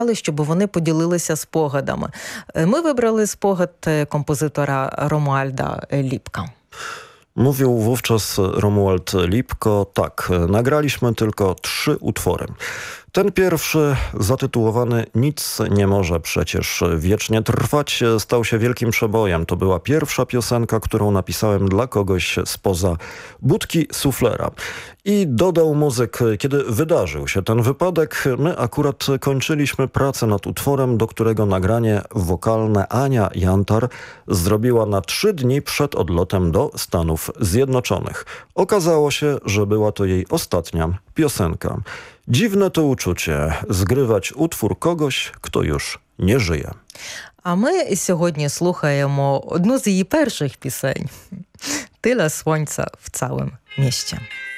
щоб вони поділилися спогадами. Ми вибрали spogad kompozytora Romualda Lipka. Mówił wówczas Romuald Lipko, tak, nagraliśmy tylko 3 utwory. Ten pierwszy, zatytułowany Nic nie może przecież wiecznie trwać, stał się wielkim przebojem. To była pierwsza piosenka, którą napisałem dla kogoś spoza budki suflera. I dodał muzyk, kiedy wydarzył się ten wypadek, my akurat kończyliśmy pracę nad utworem, do którego nagranie wokalne Ania Jantar zrobiła na 3 dni przed odlotem do Stanów Zjednoczonych. Okazało się, że była to jej ostatnia piosenka. Dziwne to uczucie – zgrywać utwór kogoś, kto już nie żyje. А ми сьогодні слухаємо одну з її перших пісень «Tyle słońca w całym mieście».